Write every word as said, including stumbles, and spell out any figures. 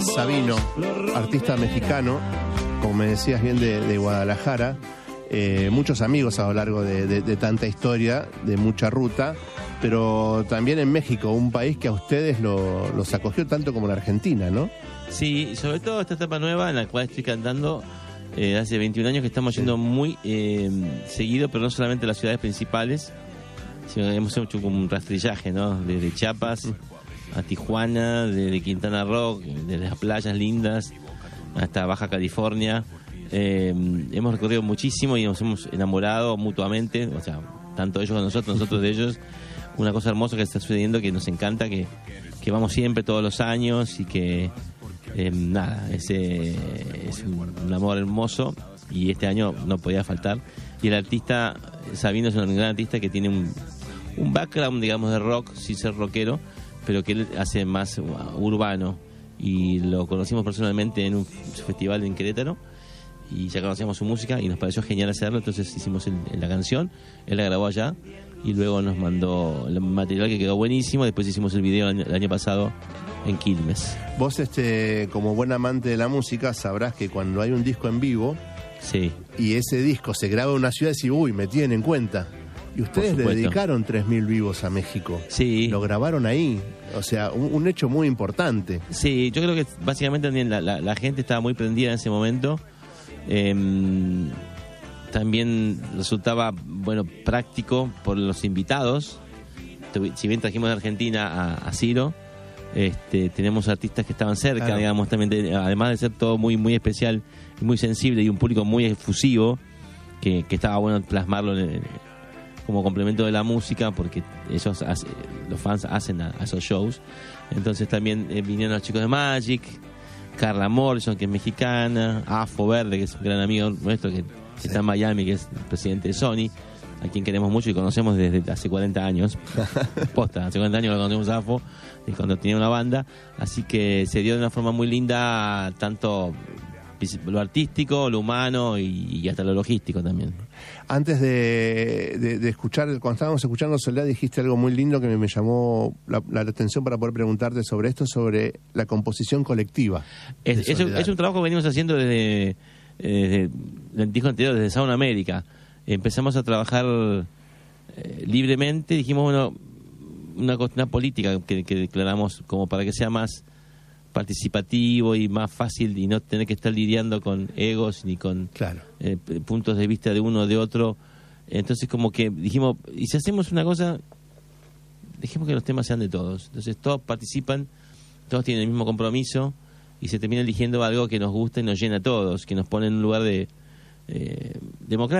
Sabino, artista mexicano, como me decías bien, de, de Guadalajara. Eh, muchos amigos a lo largo de, de, de tanta historia, de mucha ruta, pero también en México, un país que a ustedes lo, los acogió tanto como la Argentina, ¿no? Sí, sobre todo esta etapa nueva en la cual estoy cantando eh, hace veintiún años, que estamos yendo sí. muy eh, seguido, pero no solamente a las ciudades principales, sino que hemos hecho como un rastrillaje, ¿no? Desde Chiapas a Tijuana, desde Quintana Roo, desde las playas lindas hasta Baja California. Eh, hemos recorrido muchísimo y nos hemos enamorado mutuamente, o sea, tanto ellos como nosotros, nosotros de ellos. Una cosa hermosa que está sucediendo, que nos encanta, que, que vamos siempre todos los años y que eh, nada, es, eh, es un, un amor hermoso y este año no podía faltar. Y el artista Sabino es un gran artista que tiene un, un background, digamos, de rock, sin ser rockero, pero que él hace más urbano, y lo conocimos personalmente en un festival en Querétaro y ya conocíamos su música y nos pareció genial hacerlo, entonces hicimos el, la canción, él la grabó allá y luego nos mandó el material que quedó buenísimo. Después hicimos el video el año, el año pasado en Quilmes. Vos, este, como buen amante de la música, sabrás que cuando hay un disco en vivo, sí, y ese disco se graba en una ciudad, y uy, me tienen en cuenta. Y ustedes le dedicaron tres mil vivos a México. Sí. Lo grabaron ahí. O sea, un, un hecho muy importante. Sí, yo creo que básicamente también la, la, la gente estaba muy prendida en ese momento. Eh, también resultaba, bueno, práctico por los invitados. Si bien trajimos de Argentina a, a Ciro, este, tenemos artistas que estaban cerca, claro, digamos, también de, además de ser todo muy, muy especial y muy sensible y un público muy efusivo, que, que estaba bueno plasmarlo en el, como complemento de la música, porque ellos hace, los fans hacen a, a esos shows. Entonces también eh, vinieron los chicos de Magic, Carla Morrison, que es mexicana, Afo Verde, que es un gran amigo nuestro, que, que sí. está en Miami, que es el presidente de Sony, a quien queremos mucho y conocemos desde hace cuarenta años. Posta, hace cuarenta años lo conocemos a Afo, cuando tenía una banda. Así que se dio de una forma muy linda, tanto lo artístico, lo humano y, y hasta lo logístico también. Antes de, de, de escuchar, cuando estábamos escuchando Soledad, dijiste algo muy lindo que me, me llamó la, la atención para poder preguntarte sobre esto, sobre la composición colectiva. Es, es, un, es un trabajo que venimos haciendo desde, desde el disco anterior, desde Sound America. Empezamos a trabajar eh, libremente, dijimos, bueno, una, una política que, que declaramos como para que sea más participativo y más fácil y no tener que estar lidiando con egos ni con claro. eh, puntos de vista de uno o de otro. Entonces como que dijimos, y si hacemos una cosa, dejemos que los temas sean de todos. Entonces todos participan, todos tienen el mismo compromiso y se termina eligiendo algo que nos gusta y nos llena a todos, que nos pone en un lugar de eh, democrático.